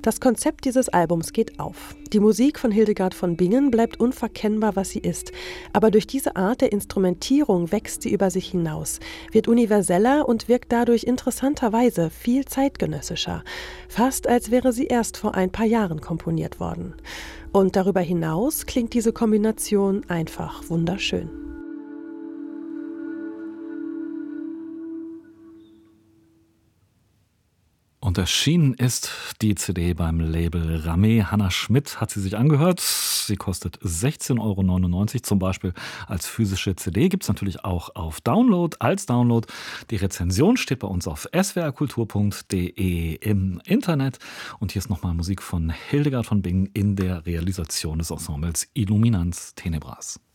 Das Konzept dieses Albums geht auf. Die Musik von Hildegard von Bingen bleibt unverkennbar, was sie ist. Aber durch diese Art der Instrumentierung wächst sie über sich hinaus, wird universeller und wirkt dadurch interessanterweise viel zeitgenössischer. Fast als wäre sie erst vor ein paar Jahren komponiert worden. Und darüber hinaus klingt diese Kombination einfach wunderschön. Und erschienen ist die CD beim Label Ramé. Hannah Schmidt hat sie sich angehört. Sie kostet 16,99 € zum Beispiel als physische CD. Gibt es natürlich auch auf Download, als Download. Die Rezension steht bei uns auf swrkultur.de im Internet. Und hier ist nochmal Musik von Hildegard von Bingen in der Realisation des Ensembles Illuminans Tenebras.